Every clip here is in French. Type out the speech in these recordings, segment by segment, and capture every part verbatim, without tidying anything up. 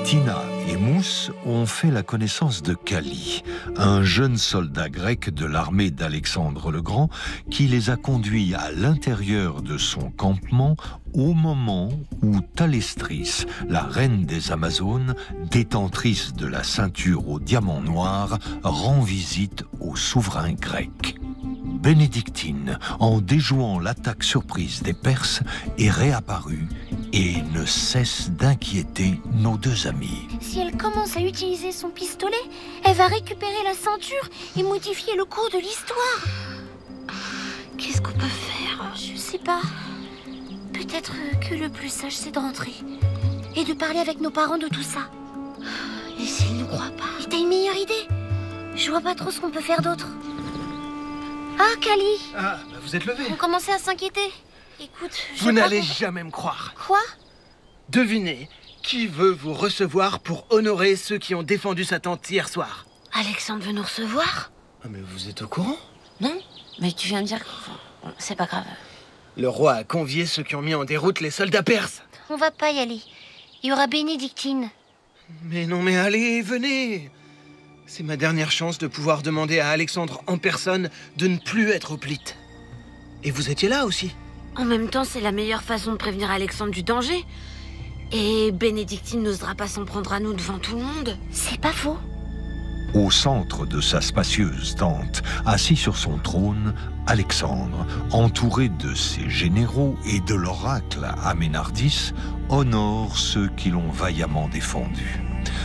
Tina et Mousse ont fait la connaissance de Kali, un jeune soldat grec de l'armée d'Alexandre le Grand qui les a conduits à l'intérieur de son campement au moment où Thalestris, la reine des Amazones, détentrice de la ceinture au diamant noir, rend visite au souverain grec. Bénédictine, en déjouant l'attaque surprise des Perses, est réapparue et ne cesse d'inquiéter nos deux amis. Si elle commence à utiliser son pistolet, elle va récupérer la ceinture et modifier le cours de l'histoire. Qu'est-ce qu'on peut faire? Je sais pas. Peut-être que le plus sage, c'est de rentrer et de parler avec nos parents de tout ça. Et s'ils ne croient pas? Et t'as une meilleure idée? Je vois pas trop ce qu'on peut faire d'autre. Ah, Kali! Ah, bah vous êtes levé. On commençait à s'inquiéter. Écoute, je Vous n'allez pas... jamais me croire. Quoi? Devinez, qui veut vous recevoir pour honorer ceux qui ont défendu sa tante hier soir? Alexandre veut nous recevoir? Ah, mais vous êtes au courant? Non, mais tu viens de dire... C'est pas grave. Le roi a convié ceux qui ont mis en déroute les soldats perses. On va pas y aller. Il y aura Bénédictine. Mais non, mais allez, venez. C'est ma dernière chance de pouvoir demander à Alexandre en personne de ne plus être hoplite. Et vous étiez là aussi. En même temps, c'est la meilleure façon de prévenir Alexandre du danger. Et Bénédictine n'osera pas s'en prendre à nous devant tout le monde. C'est pas faux. Au centre de sa spacieuse tente, assis sur son trône, Alexandre, entouré de ses généraux et de l'oracle Aménardis, honore ceux qui l'ont vaillamment défendu.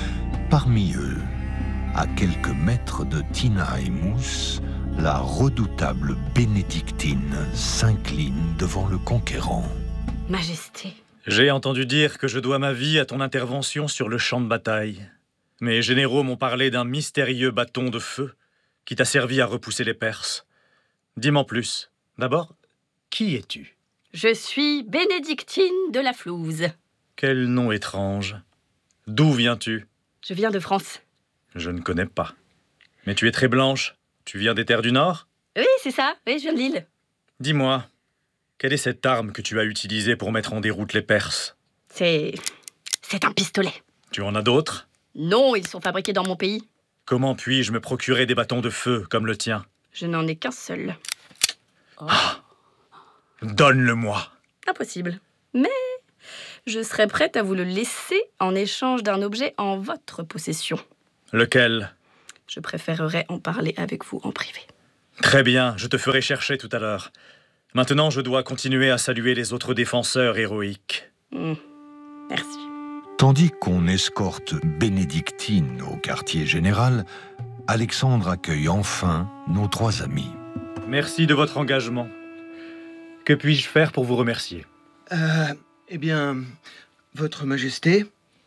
Parmi eux, à quelques mètres de Tina et Mousse, la redoutable Bénédictine s'incline devant le conquérant. Majesté. J'ai entendu dire que je dois ma vie à ton intervention sur le champ de bataille. Mes généraux m'ont parlé d'un mystérieux bâton de feu qui t'a servi à repousser les Perses. Dis-m'en plus. D'abord, qui es-tu? Je suis Bénédictine de la Flouze. Quel nom étrange. D'où viens-tu? Je viens de France. Je ne connais pas. Mais tu es très blanche. Tu viens des terres du Nord? Oui, c'est ça. Oui, je viens de Lille. Dis-moi, quelle est cette arme que tu as utilisée pour mettre en déroute les Perses? C'est... c'est un pistolet. Tu en as d'autres? Non, ils sont fabriqués dans mon pays. Comment puis-je me procurer des bâtons de feu comme le tien? Je n'en ai qu'un seul. Oh. Ah. Donne-le-moi. Impossible. Mais je serais prête à vous le laisser en échange d'un objet en votre possession. Lequel? Je préférerais en parler avec vous en privé. Très bien, je te ferai chercher tout à l'heure. Maintenant, je dois continuer à saluer les autres défenseurs héroïques. Mmh. Merci. Tandis qu'on escorte Bénédictine au quartier général, Alexandre accueille enfin nos trois amis. Merci de votre engagement. Que puis-je faire pour vous remercier? Euh, eh bien, Votre Majesté,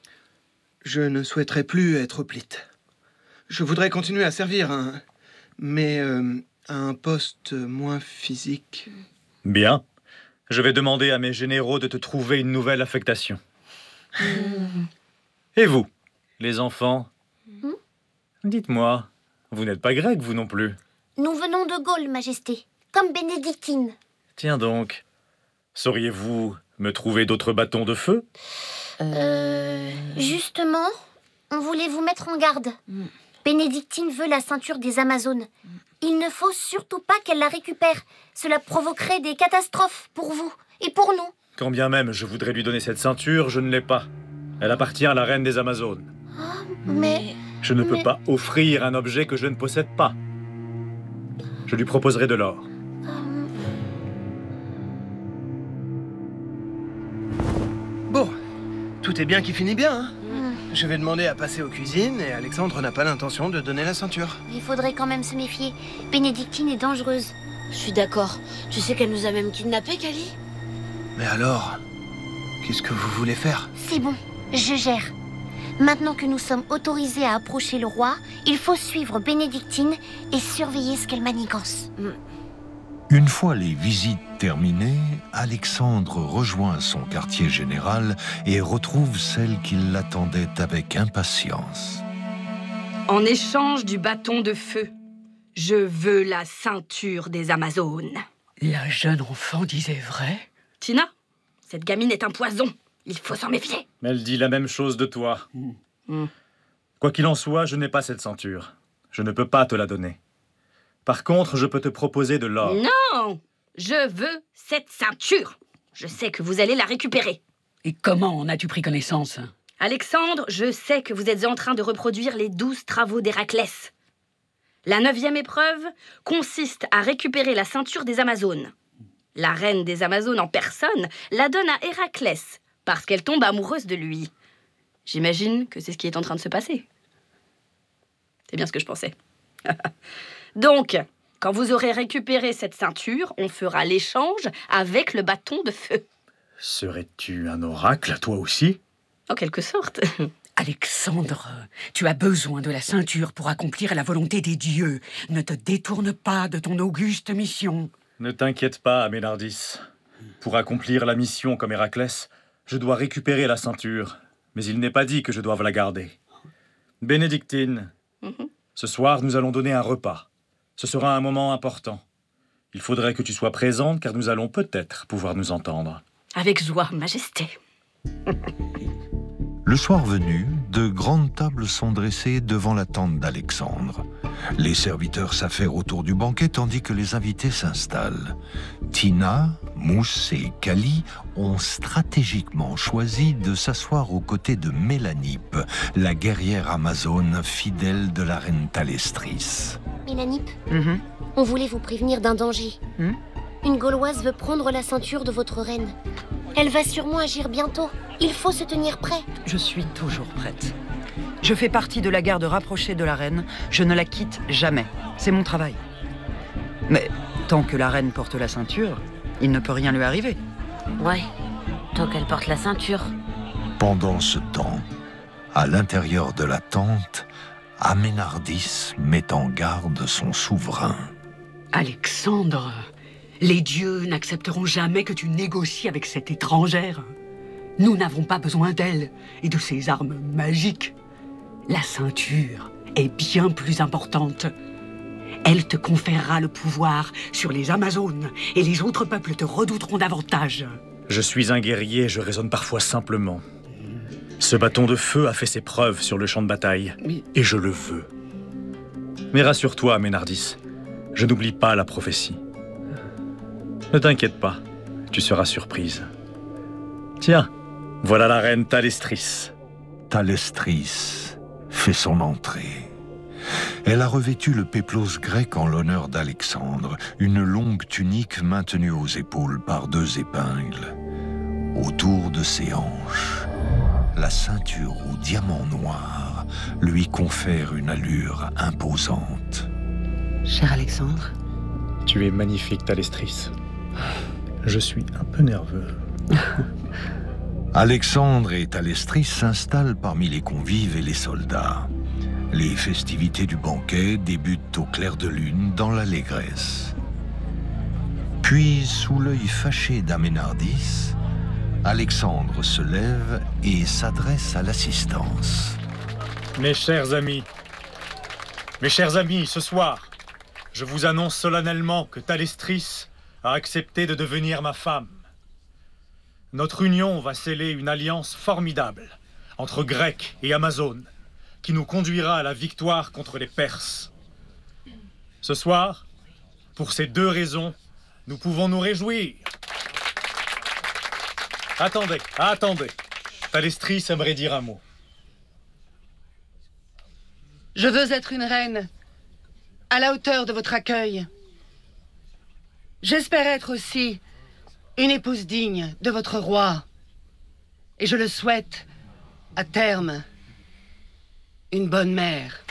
je ne souhaiterais plus être hoplite. Je voudrais continuer à servir, hein, mais euh, à un poste moins physique. Bien. Je vais demander à mes généraux de te trouver une nouvelle affectation. Mmh. Et vous, les enfants? Mmh. Dites-moi, vous n'êtes pas grec, vous non plus? Nous venons de Gaule, Majesté, comme Bénédictine. Tiens donc, sauriez-vous me trouver d'autres bâtons de feu? Euh... Justement, on voulait vous mettre en garde. Mmh. Bénédictine veut la ceinture des Amazones. Mmh. Il ne faut surtout pas qu'elle la récupère. Cela provoquerait des catastrophes pour vous et pour nous. Quand bien même je voudrais lui donner cette ceinture, je ne l'ai pas. Elle appartient à la reine des Amazones. Oh, mais... Je ne peux mais... pas offrir un objet que je ne possède pas. Je lui proposerai de l'or. Euh... Bon, tout est bien qui finit bien, hein. mm. Je vais demander à passer aux cuisines et Alexandre n'a pas l'intention de donner la ceinture. Il faudrait quand même se méfier. Bénédictine est dangereuse. Je suis d'accord. Tu sais qu'elle nous a même kidnappés, Kali? Mais alors, qu'est-ce que vous voulez faire? C'est bon, je gère. Maintenant que nous sommes autorisés à approcher le roi, il faut suivre Bénédictine et surveiller ce qu'elle manigance. Mm. Une fois les visites terminées, Alexandre rejoint son quartier général et retrouve celle qui l'attendait avec impatience. En échange du bâton de feu, je veux la ceinture des Amazones. La jeune enfant disait vrai? Tina, cette gamine est un poison. Il faut s'en méfier. Elle dit la même chose de toi. Mm. Quoi qu'il en soit, je n'ai pas cette ceinture. Je ne peux pas te la donner. Par contre, je peux te proposer de l'or. Non! Je veux cette ceinture. Je sais que vous allez la récupérer. Et comment en as-tu pris connaissance? Alexandre, je sais que vous êtes en train de reproduire les douze travaux d'Héraclès. La neuvième épreuve consiste à récupérer la ceinture des Amazones. La reine des Amazones en personne la donne à Héraclès parce qu'elle tombe amoureuse de lui. J'imagine que c'est ce qui est en train de se passer. C'est bien ce que je pensais. Donc, quand vous aurez récupéré cette ceinture, on fera l'échange avec le bâton de feu. Serais-tu un oracle, toi aussi? En quelque sorte. Alexandre, tu as besoin de la ceinture pour accomplir la volonté des dieux. Ne te détourne pas de ton auguste mission. Ne t'inquiète pas, Ménardis. Pour accomplir la mission comme Héraclès, je dois récupérer la ceinture. Mais il n'est pas dit que je doive la garder. Bénédictine, Mm-hmm. ce soir, nous allons donner un repas. Ce sera un moment important. Il faudrait que tu sois présente, car nous allons peut-être pouvoir nous entendre. Avec joie, Majesté. Le soir venu, de grandes tables sont dressées devant la tente d'Alexandre. Les serviteurs s'affairent autour du banquet tandis que les invités s'installent. Tina, Mousse et Kali ont stratégiquement choisi de s'asseoir aux côtés de Mélanippe, la guerrière amazone fidèle de la reine Thalestris. Mélanippe, Mm-hmm. on voulait vous prévenir d'un danger. Hmm? Une Gauloise veut prendre la ceinture de votre reine. Elle va sûrement agir bientôt. Il faut se tenir prêt. Je suis toujours prête. Je fais partie de la garde rapprochée de la reine. Je ne la quitte jamais. C'est mon travail. Mais tant que la reine porte la ceinture, il ne peut rien lui arriver. Ouais, tant qu'elle porte la ceinture. Pendant ce temps, à l'intérieur de la tente, Aménardis met en garde son souverain. Alexandre, les dieux n'accepteront jamais que tu négocies avec cette étrangère. Nous n'avons pas besoin d'elle et de ses armes magiques. La ceinture est bien plus importante. Elle te conférera le pouvoir sur les Amazones et les autres peuples te redouteront davantage. Je suis un guerrier, je raisonne parfois simplement. Ce bâton de feu a fait ses preuves sur le champ de bataille, Mais- et je le veux. Mais rassure-toi, Ménardis, je n'oublie pas la prophétie. Ne t'inquiète pas, tu seras surprise. Tiens, voilà la reine Thalestris. Thalestris fait son entrée. Elle a revêtu le péplos grec en l'honneur d'Alexandre, une longue tunique maintenue aux épaules par deux épingles. Autour de ses hanches, la ceinture aux diamants noirs lui confère une allure imposante. Cher Alexandre, Tu es magnifique, Thalestris. Je suis un peu nerveux. Alexandre et Thalestris s'installent parmi les convives et les soldats. Les festivités du banquet débutent au clair de lune dans l'allégresse. Puis, sous l'œil fâché d'Aménardis, Alexandre se lève et s'adresse à l'assistance. Mes chers amis, mes chers amis, ce soir, je vous annonce solennellement que Thalestris a accepté de devenir ma femme. Notre union va sceller une alliance formidable entre Grecs et Amazones qui nous conduira à la victoire contre les Perses. Ce soir, pour ces deux raisons, nous pouvons nous réjouir. Attendez, attendez. Thalestris aimerait dire un mot. Je veux être une reine, à la hauteur de votre accueil. J'espère être aussi une épouse digne de votre roi. Et je le souhaite, à terme, une bonne mère.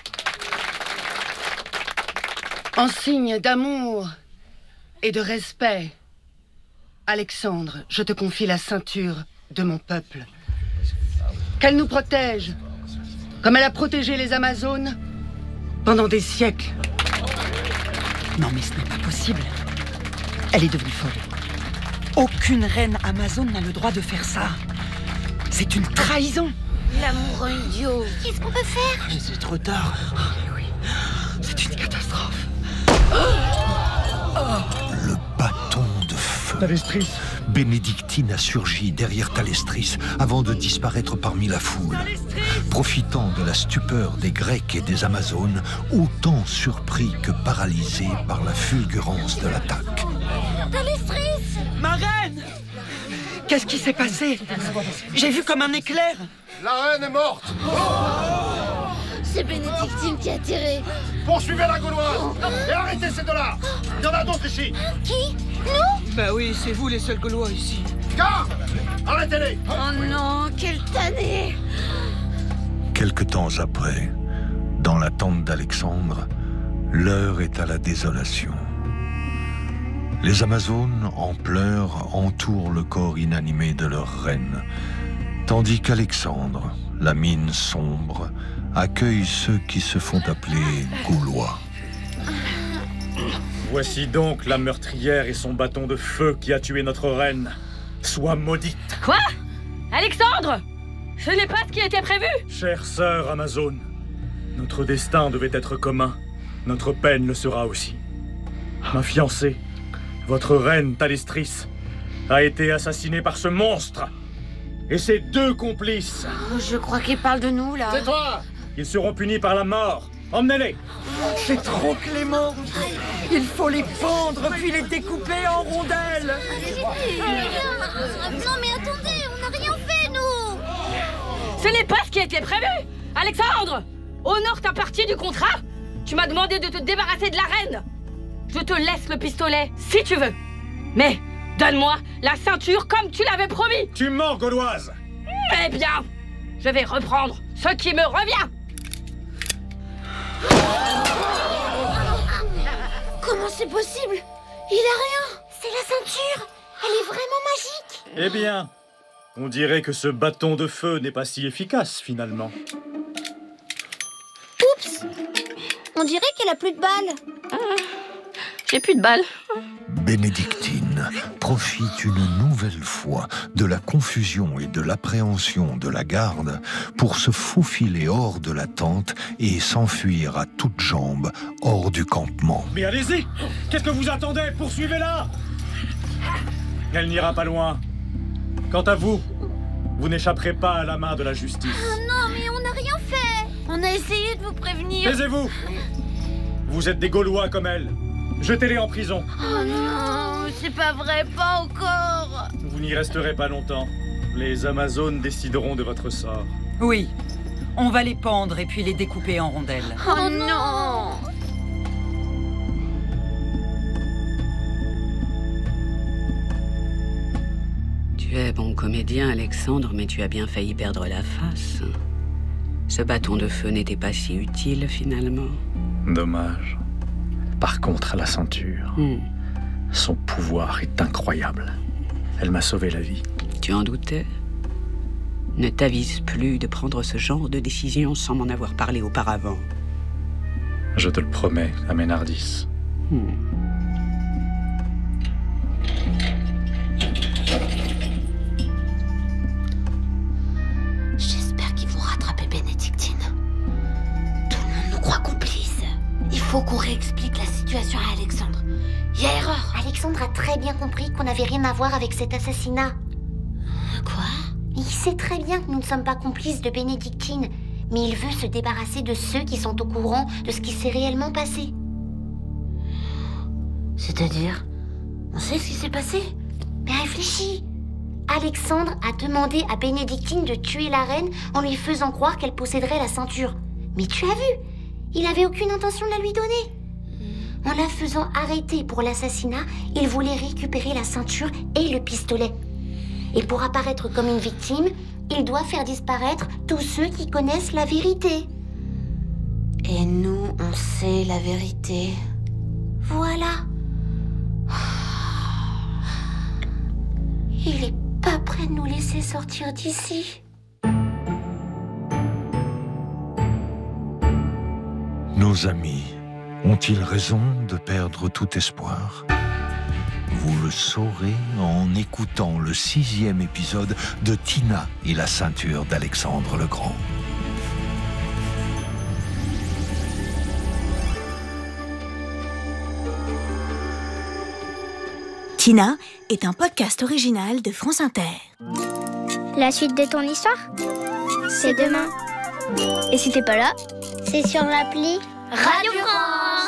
En signe d'amour et de respect, Alexandre, je te confie la ceinture de mon peuple. Qu'elle nous protège, comme elle a protégé les Amazones pendant des siècles. non mais ce n'est pas possible. Elle est devenue folle. Aucune reine amazone n'a le droit de faire ça. C'est une trahison. L'amoureux idiot. Qu'est-ce qu'on peut faire? C'est trop tard. C'est une catastrophe. Le bâton de feu. Thalestris, Bénédictine a surgi derrière Thalestris avant de disparaître parmi la foule. Profitant de la stupeur des Grecs et des Amazones, autant surpris que paralysés par la fulgurance de l'attaque. Thalestris! Ma reine! Qu'est-ce qui s'est passé? J'ai vu comme un éclair. La reine est morte. C'est Bénédictine qui a tiré. Poursuivez la Gauloise et arrêtez ces deux-là. Il y en a d'autres ici. Qui? Nous? Bah oui, c'est vous les seuls Gaulois ici. Garde! Arrêtez-les. Oh non, quelle tannée! Quelque temps après, dans la tente d'Alexandre, l'heure est à la désolation. Les Amazones, en pleurs, entourent le corps inanimé de leur reine, tandis qu'Alexandre, la mine sombre, accueille ceux qui se font appeler Gaulois. Voici donc la meurtrière et son bâton de feu qui a tué notre reine. Sois maudite. Quoi? Alexandre? Ce n'est pas ce qui était prévu. Chère sœur Amazone, notre destin devait être commun. Notre peine le sera aussi. Ma fiancée, votre reine Thalestris, a été assassinée par ce monstre. Et ses deux complices. Oh, je crois qu'il parle de nous, là. Tais-toi! Ils seront punis par la mort. Emmenez-les. C'est trop clément. Il faut les pendre puis les découper en rondelles. Non mais attendez, on n'a rien fait, nous! Ce n'est pas ce qui était prévu. Alexandre, honore ta partie du contrat. Tu m'as demandé de te débarrasser de la reine. Je te laisse le pistolet, si tu veux. Mais donne-moi la ceinture comme tu l'avais promis. Tu mens, Gauloise. Eh bien, je vais reprendre ce qui me revient. Comment c'est possible? Il a rien! C'est la ceinture! Elle est vraiment magique! Eh bien, on dirait que ce bâton de feu n'est pas si efficace, finalement. Oups! On dirait qu'elle a plus de balles. Ah, j'ai plus de balles. Bénédictine profite une nouvelle fois de la confusion et de l'appréhension de la garde pour se faufiler hors de la tente et s'enfuir à toutes jambes hors du campement. Mais allez-y! Qu'est-ce que vous attendez? Poursuivez-la! Elle n'ira pas loin. Quant à vous, vous n'échapperez pas à la main de la justice. Oh non, mais on n'a rien fait! On a essayé de vous prévenir. Taisez-vous! Vous êtes des Gaulois comme elle. Jetez-les en prison. Oh non, c'est pas vrai, pas encore. Vous n'y resterez pas longtemps. Les Amazones décideront de votre sort. Oui, on va les pendre et puis les découper en rondelles. Oh non! Tu es bon comédien, Alexandre, mais tu as bien failli perdre la face. Ce bâton de feu n'était pas si utile, finalement. Dommage. Par contre, la ceinture, Hmm. son pouvoir est incroyable. Elle m'a sauvé la vie. Tu en doutais? Ne t'avise plus de prendre ce genre de décision sans m'en avoir parlé auparavant. Je te le promets, Aménardis. Hmm. J'espère qu'ils vont rattraper Bénédictine. Tout le monde nous croit complices. Il faut qu'on réexplique la situation à Alexandre. Il y a erreur. Alexandre a très bien compris qu'on n'avait rien à voir avec cet assassinat. Quoi? Il sait très bien que nous ne sommes pas complices de Bénédictine, mais il veut se débarrasser de ceux qui sont au courant de ce qui s'est réellement passé. C'est-à-dire? On sait ce qui s'est passé? Mais réfléchis. Alexandre a demandé à Bénédictine de tuer la reine en lui faisant croire qu'elle posséderait la ceinture. Mais tu as vu, il n'avait aucune intention de la lui donner. En la faisant arrêter pour l'assassinat, il voulait récupérer la ceinture et le pistolet. Et pour apparaître comme une victime, il doit faire disparaître tous ceux qui connaissent la vérité. Et nous, on sait la vérité. Voilà. Il est pas prêt de nous laisser sortir d'ici. Nos amis ont-ils raison de perdre tout espoir? Vous le saurez en écoutant le sixième épisode de Tina et la ceinture d'Alexandre le Grand. Tina est un podcast original de France Inter. La suite de ton histoire, c'est demain. Et si t'es pas là, C'est sur l'appli Radio France.